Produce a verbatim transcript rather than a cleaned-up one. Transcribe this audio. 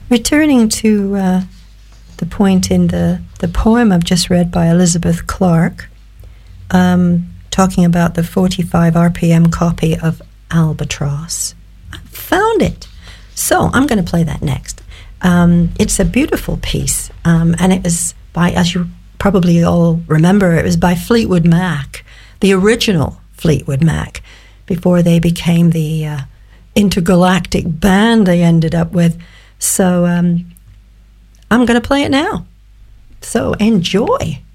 Returning to uh, the point in the, the poem I've just read by Elizabeth Clark, um, talking about the forty-five R P M copy of Albatross. I found it. So I'm going to play that next. Um, it's a beautiful piece, um, and it was by, as you probably all remember, it was by Fleetwood Mac, the original Fleetwood Mac, before they became the uh, intergalactic band they ended up with. So um, I'm going to play it now. So enjoy.